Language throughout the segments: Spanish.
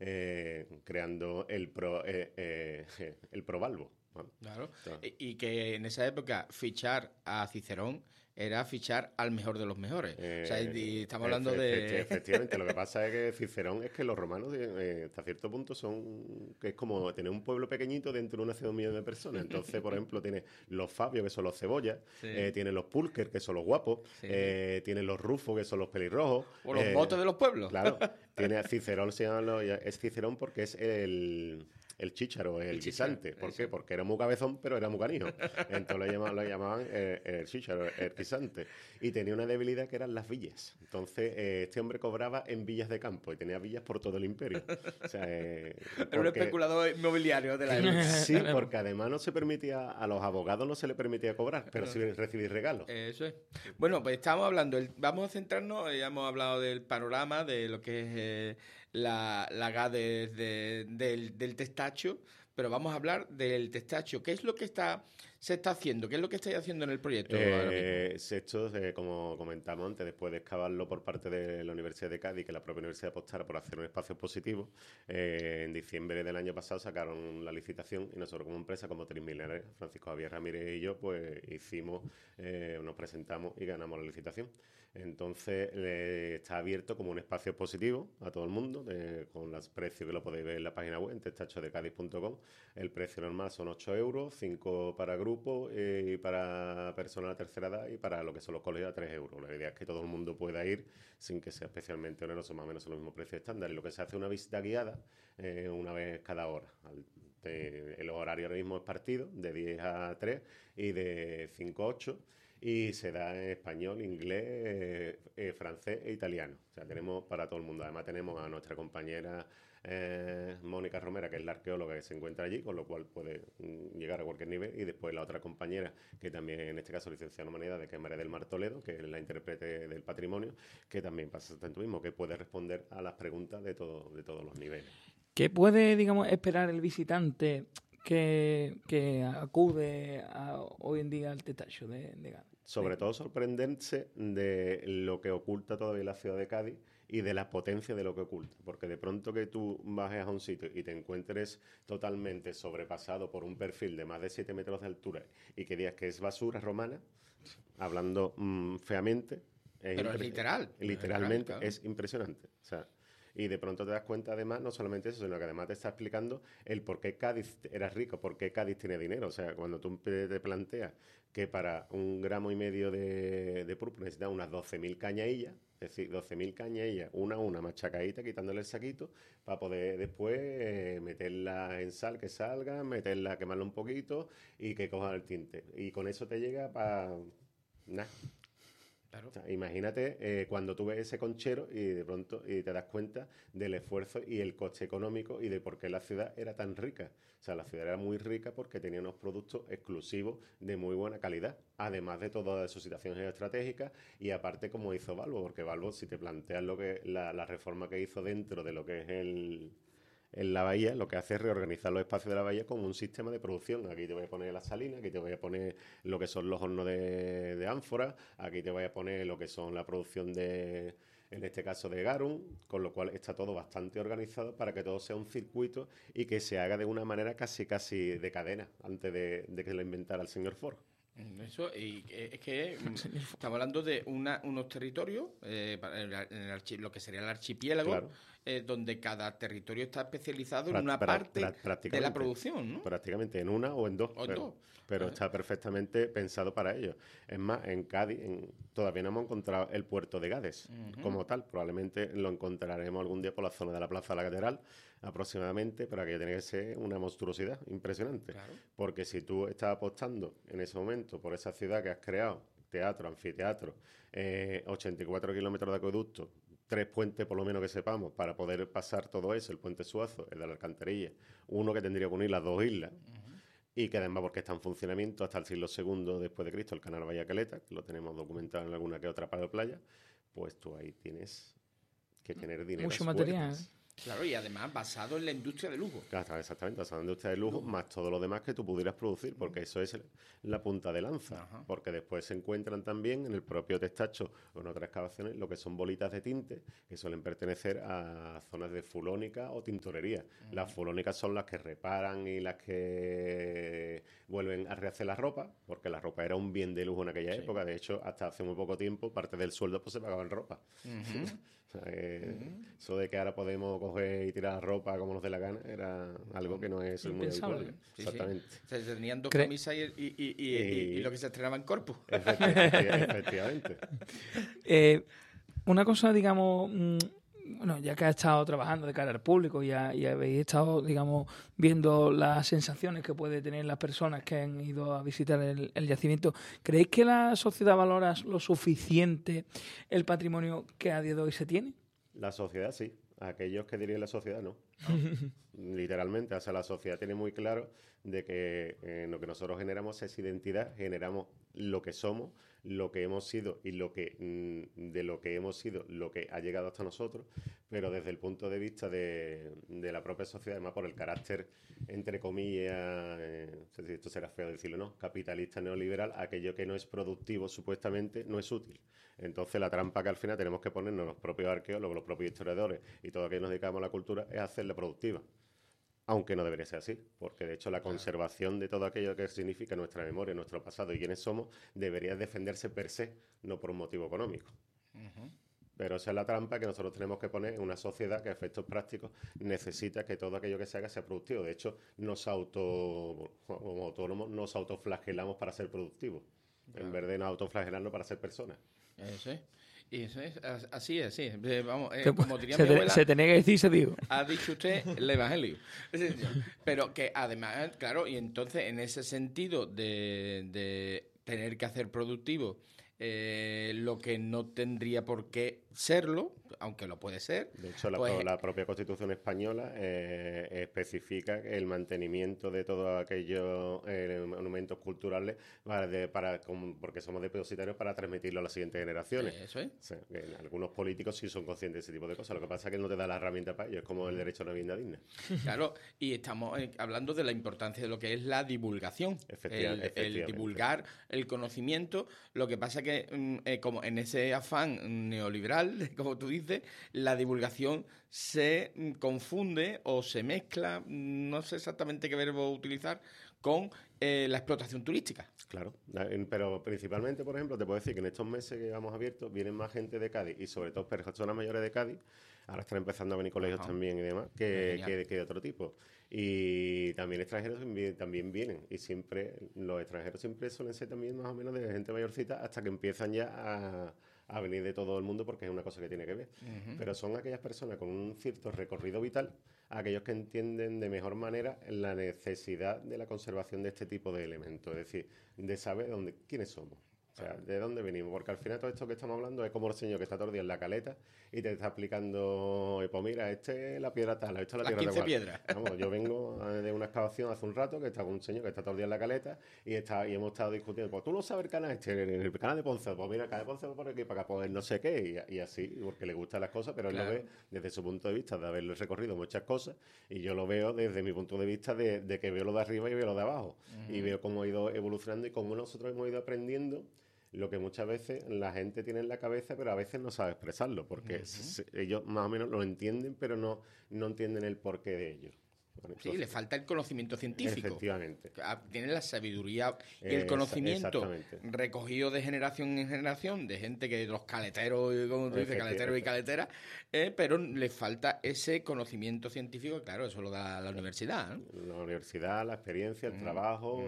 creando el Provalvo. Bueno, Claro. entonces, Y que en esa época fichar a Cicerón era fichar al mejor de los mejores. O sea, y estamos hablando de... efectivamente, lo que pasa es que Cicerón es que los romanos hasta cierto punto que es como tener un pueblo pequeñito dentro de una ciudad de 1 millón de personas. Entonces, por ejemplo, tiene los Fabios, que son los cebollas, Sí. tiene los Pulker, que son los guapos, Sí. tiene los Rufos, que son los pelirrojos. O los motes de los pueblos. Claro, tiene a Cicerón, es Cicerón porque es el chícharo, el chícharo, guisante. ¿Por eso. qué? Porque era muy cabezón, pero era muy canijo. Entonces lo llamaban el chícharo, el guisante. Y tenía una debilidad que eran las villas. Entonces, este hombre cobraba en villas de campo y tenía villas por todo el imperio. O sea, Era un porque- especulador inmobiliario de la época. Sí, porque además no se permitía, a los abogados no se les permitía cobrar, pero sí recibir regalos. Eso es. Bueno, pues estamos hablando, vamos a centrarnos, ya hemos hablado del panorama, de lo que es la GADES del testacho, pero vamos a hablar del testacho. ¿Qué es lo que se está haciendo? ¿Qué es lo que estáis haciendo en el proyecto ahora mismo? Esto, como comentamos antes, después de excavarlo por parte de la Universidad de Cádiz, que la propia universidad apostara por hacer un espacio positivo, en diciembre del año pasado sacaron la licitación y nosotros como empresa, como Trismilenare, Francisco Javier Ramírez y yo, pues nos presentamos y ganamos la licitación. Entonces, está abierto como un espacio positivo a todo el mundo, con los precios que lo podéis ver en la página web, en testachodecadiz.com. El precio normal son 8 euros, 5 para grupo y para personas de tercera edad y para lo que son los colegios a 3 euros. La idea es que todo el mundo pueda ir sin que sea especialmente oneroso, más o menos los mismos precios estándar. Y lo que se hace es una visita guiada una vez cada hora. El horario ahora mismo es partido de 10 a 3 y de 5 a 8. Y se da en español, inglés, francés e italiano. O sea, tenemos para todo el mundo. Además tenemos a nuestra compañera Mónica Romera, que es la arqueóloga que se encuentra allí, con lo cual puede llegar a cualquier nivel. Y después la otra compañera, que también en este caso licenciada en Humanidades, que es María del Mar Toledo, que es la intérprete del patrimonio, que también pasa en turismo, que puede responder a las preguntas de todos los niveles. ¿Qué puede, digamos, esperar el visitante que acude hoy en día al testacho de Gades? Sobre todo sorprenderse de lo que oculta todavía la ciudad de Cádiz y de la potencia de lo que oculta. Porque de pronto que tú bajes a un sitio y te encuentres totalmente sobrepasado por un perfil de más de 7 metros de altura y que digas que es basura romana, hablando feamente... Pero es literal. Literalmente Claro. es impresionante. O sea, y de pronto te das cuenta, además, no solamente eso, sino que además te está explicando el por qué Cádiz era rico, por qué Cádiz tiene dinero. O sea, cuando tú te planteas que para 1,5 gramos de púrpura necesitas unas 12.000 cañadillas, es decir, 12.000 cañadillas, una a una machacadita, quitándole el saquito, para poder después meterla en sal, que salga, meterla, quemarla un poquito y que coja el tinte. Y con eso te llega para... nada. Claro. O sea, imagínate cuando tú ves ese conchero y de pronto te das cuenta del esfuerzo y el coste económico y de por qué la ciudad era tan rica. O sea, la ciudad era muy rica porque tenía unos productos exclusivos de muy buena calidad, además de todas sus situaciones geoestratégicas y aparte como hizo Balbo, porque Balbo, si te planteas la reforma que hizo dentro de lo que es en la bahía, lo que hace es reorganizar los espacios de la bahía como un sistema de producción. Aquí te voy a poner la salina, aquí te voy a poner lo que son los hornos de ánfora, aquí te voy a poner lo que son la producción en este caso de garum, con lo cual está todo bastante organizado para que todo sea un circuito y que se haga de una manera casi de cadena, antes de que lo inventara el señor Ford. Eso, y es que estamos hablando de unos territorios, lo que sería el archipiélago, Claro. donde cada territorio está especializado en Pra- una pra- parte prácticamente. de la producción, ¿no? Prácticamente en una o en dos, O en dos. pero está perfectamente pensado para ello. Es más, en Cádiz todavía no hemos encontrado el puerto de Gades como tal. Probablemente lo encontraremos algún día por la zona de la Plaza de la Catedral aproximadamente, pero aquello tiene que ser una monstruosidad impresionante. Claro. Porque si tú estás apostando en ese momento por esa ciudad que has creado, teatro, anfiteatro, 84 kilómetros de acueducto, 3 puentes por lo menos que sepamos para poder pasar todo eso, el puente Suazo, el de la Alcantarilla, uno que tendría que unir las dos islas, y que además porque está en funcionamiento hasta el siglo II después de Cristo, el canal Bahía Caleta, que lo tenemos documentado en alguna que otra playa, pues tú ahí tienes que tener dinero. Mucho material. Claro, y además basado en la industria de lujo. Claro, exactamente, basado en la industria de lujo, más todo lo demás que tú pudieras producir, porque eso es la punta de lanza. Ajá. Porque después se encuentran también en el propio testacho o en otras excavaciones lo que son bolitas de tinte que suelen pertenecer a zonas de fulónica o tintorería. Las fulónicas son las que reparan y las que vuelven a rehacer la ropa, porque la ropa era un bien de lujo en aquella época. De hecho, hasta hace muy poco tiempo, parte del sueldo pues se pagaba en ropa. O sea, eso de que ahora podemos coger y tirar ropa como nos dé la gana era algo que no es muy Impensable. habitual. Sí, Exactamente. sí. O sea, se tenían dos camisas y lo que se estrenaba en Corpus. Efectivamente. Una cosa, digamos, bueno, ya que has estado trabajando de cara al público y habéis estado, digamos, viendo las sensaciones que puede tener las personas que han ido a visitar el yacimiento, ¿creéis que la sociedad valora lo suficiente el patrimonio que a día de hoy se tiene? La sociedad sí. Aquellos que dirían la sociedad no. Literalmente, o sea, la sociedad tiene muy claro de que lo que nosotros generamos es identidad, generamos lo que somos, lo que hemos sido y de lo que hemos sido, lo que ha llegado hasta nosotros, pero desde el punto de vista de la propia sociedad, además por el carácter, entre comillas, no sé si esto será feo decirlo, ¿no? Capitalista neoliberal, aquello que no es productivo supuestamente no es útil. Entonces la trampa que al final tenemos que ponernos los propios arqueólogos, los propios historiadores y todo aquello que nos dedicamos a la cultura es hacerla productiva. Aunque no debería ser así, porque de hecho la conservación de todo aquello que significa nuestra memoria, nuestro pasado y quiénes somos, debería defenderse per se, no por un motivo económico. Pero esa es la trampa que nosotros tenemos que poner en una sociedad que a efectos prácticos necesita que todo aquello que se haga sea productivo. De hecho, como autónomos nos autoflagelamos para ser productivos, en vez de no autoflagelarnos para ser personas. Eso es. Y eso es, así es, sí. Vamos, Que, como diría mi abuela, se tenía que decir, se dijo. ha dicho usted el evangelio. Pero que además, claro, y entonces en ese sentido de tener que hacer productivo lo que no tendría por qué serlo, aunque lo puede ser. De hecho, pues, la propia Constitución española especifica el mantenimiento de todos aquellos monumentos culturales porque somos depositarios para transmitirlo a las siguientes generaciones. Eso es. O sea, que algunos políticos sí son conscientes de ese tipo de cosas. Lo que pasa es que no te da la herramienta para ello. Es como el derecho a una vivienda digna. Claro, y estamos hablando de la importancia de lo que es la divulgación. El divulgar el conocimiento. Lo que pasa que como en ese afán neoliberal, como tú dices, la divulgación se confunde o se mezcla, no sé exactamente qué verbo utilizar, con la explotación turística. Claro, pero principalmente, por ejemplo, te puedo decir que en estos meses que vamos abiertos vienen más gente de Cádiz y sobre todo personas mayores de Cádiz, ahora están empezando a venir colegios también y demás, que de otro tipo. Y también extranjeros también vienen y los extranjeros siempre suelen ser también más o menos de gente mayorcita hasta que empiezan ya a venir de todo el mundo porque es una cosa que tiene que ver. Pero son aquellas personas con un cierto recorrido vital, aquellos que entienden de mejor manera la necesidad de la conservación de este tipo de elementos, es decir, de saber quiénes somos. O sea, ¿de dónde venimos? Porque al final todo esto que estamos hablando es como el señor que está todo el día en la caleta y te está explicando, pues mira, este es la piedra tal, esto es la piedra tal. 15 piedras. Vamos, yo vengo de una excavación hace un rato que está con un señor que está todo el día en la caleta y hemos estado discutiendo, pues tú no sabes el canal el canal de Ponce, pues mira, el canal de Ponce por aquí para acá, pues no sé qué, y así, porque le gustan las cosas, pero él lo ve desde su punto de vista de haberle recorrido muchas cosas y yo lo veo desde mi punto de vista de que veo lo de arriba y veo lo de abajo y veo cómo ha ido evolucionando y cómo nosotros hemos ido aprendiendo lo que muchas veces la gente tiene en la cabeza, pero a veces no sabe expresarlo, porque ellos más o menos lo entienden, pero no entienden el porqué de ello. Bueno, Sí, le falta el conocimiento científico. Efectivamente. Tiene la sabiduría y el conocimiento recogido de generación en generación de gente que los caleteros, como tú dices, caleteros y caleteras, pero le falta ese conocimiento científico, claro, eso lo da la universidad, ¿no? La universidad, la experiencia, el trabajo,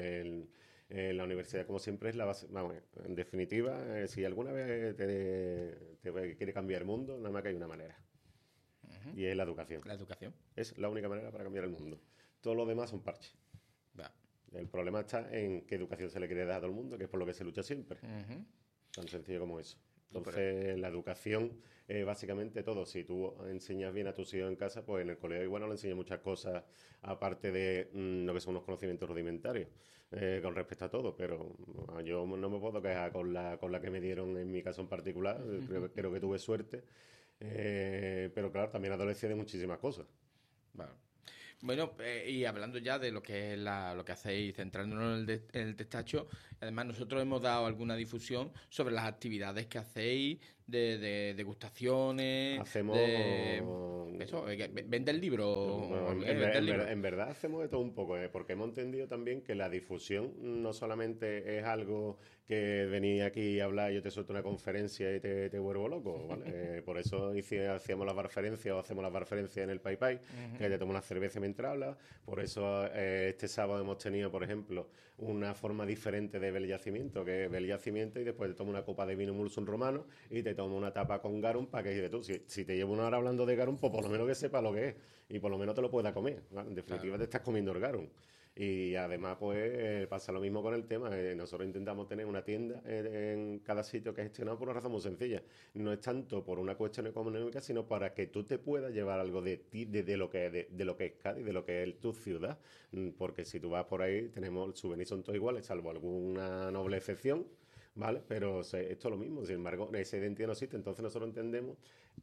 la universidad, como siempre, es la base. Vamos, en definitiva, si alguna vez te quiere cambiar el mundo, nada más que hay una manera. Y es la educación. La educación. Es la única manera para cambiar el mundo. Todo lo demás son parches. El problema está en qué educación se le quiere dar a todo el mundo, que es por lo que se lucha siempre. Tan sencillo como eso. Entonces, la educación básicamente todo. Si tú enseñas bien a tus hijos en casa, pues en el colegio igual no le enseñas muchas cosas, aparte de lo que son unos conocimientos rudimentarios con respecto a todo. Pero yo no me puedo quejar con la que me dieron en mi caso en particular. Creo que tuve suerte. Pero claro, también adolece de muchísimas cosas. Vale. Bueno, y hablando ya de lo que es lo que hacéis, centrándonos en el testacho, además nosotros hemos dado alguna difusión sobre las actividades que hacéis, de degustaciones, Hacemos... eso, vende el libro, Bueno, vende el libro. en verdad hacemos de todo un poco, porque hemos entendido también que la difusión no solamente es algo que venía aquí a hablar, yo te suelto una conferencia y te vuelvo loco, ¿vale? Por eso hacíamos las barferencias o hacemos las barferencias en el Pai Pai, que te tomas una cerveza mientras hablas. Por eso este sábado hemos tenido, por ejemplo, una forma diferente de ver el yacimiento, que es ver el yacimiento y después te tomas una copa de vino Mulsun romano y te tomas una tapa con garum para que dices tú, si te llevo una hora hablando de garum, pues por lo menos que sepa lo que es y por lo menos te lo puedas comer, ¿vale? En definitiva, te estás comiendo el garum. Y además, pues pasa lo mismo con el tema. Nosotros intentamos tener una tienda en cada sitio que es gestionado por una razón muy sencilla. No es tanto por una cuestión económica, sino para que tú te puedas llevar algo de ti, de lo que es Cádiz, de lo que es tu ciudad. Porque si tú vas por ahí, los souvenirs son todos iguales, salvo alguna noble excepción. ¿Vale? Pero esto es lo mismo, sin embargo, esa identidad no existe, entonces nosotros entendemos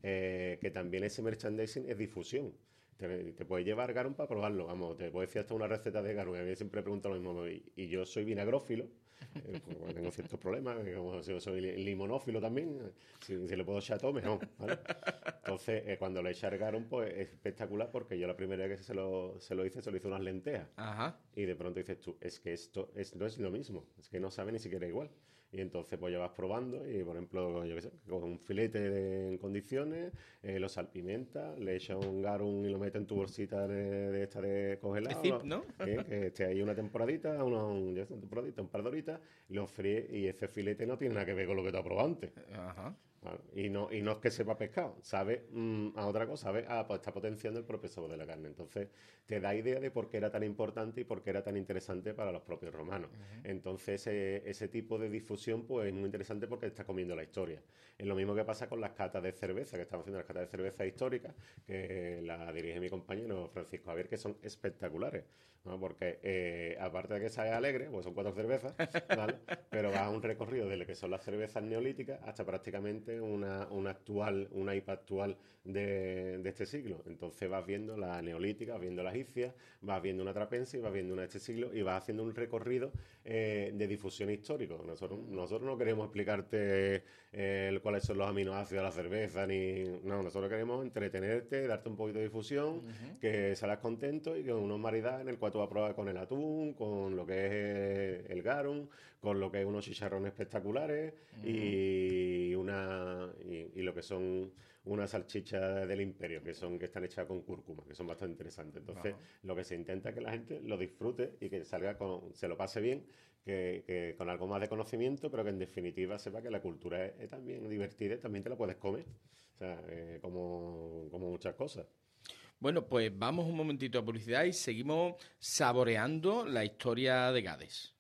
que también ese merchandising es difusión. Te puedes llevar garum para probarlo, vamos, te puedes decir hasta una receta de garum. A mí siempre pregunto lo mismo, y yo soy vinagrófilo, pues, tengo ciertos problemas, como yo soy limonófilo también, si le puedo echar todo, mejor, ¿vale? Entonces, cuando le eché el garum, pues es espectacular, porque yo la primera vez que se lo hice unas lentejas. Ajá. Y de pronto dices tú, es que no es lo mismo, es que no sabe ni siquiera igual. Y entonces pues ya vas probando y, por ejemplo, yo qué sé, con un filete en condiciones, lo salpimentas, le echas un garum y lo metes en tu bolsita de esta de congelado. Zip, ¿no? Que esté ahí una temporadita, una temporadita, un par de horitas, lo fríes y ese filete no tiene nada que ver con lo que tú has probado antes. Ajá. Vale. Y no es que sepa pescado, sabe a otra cosa, sabe pues está potenciando el propio sabor de la carne. Entonces te da idea de por qué era tan importante y por qué era tan interesante para los propios romanos. Entonces ese tipo de difusión pues es muy interesante porque está comiendo la historia. Es lo mismo que pasa con las catas de cerveza, que estamos haciendo las catas de cerveza históricas, que la dirige mi compañero Francisco Javier, que son espectaculares, ¿no? Porque aparte de que sabe alegre, pues son 4 cervezas, ¿vale? Pero va a un recorrido de lo que son las cervezas neolíticas hasta prácticamente una IPA actual de este siglo. Entonces vas viendo la neolítica, vas viendo las icias, vas viendo una trapense y vas viendo una de este siglo y vas haciendo un recorrido de difusión histórico. Nosotros no queremos explicarte cuáles son los aminoácidos de la cerveza, no, nosotros queremos entretenerte, darte un poquito de difusión, que salgas contento y que unos maridajes en el cual tú vas a probar con el atún, con lo que es el garum, con lo que es unos chicharrones espectaculares y lo que son unas salchichas del imperio que están hechas con cúrcuma, que son bastante interesantes. Entonces, lo que se intenta es que la gente lo disfrute y que se lo pase bien, que con algo más de conocimiento, pero que en definitiva sepa que la cultura es también divertida y también te la puedes comer. O sea, como muchas cosas. Bueno, pues vamos un momentito a publicidad y seguimos saboreando la historia de Gades.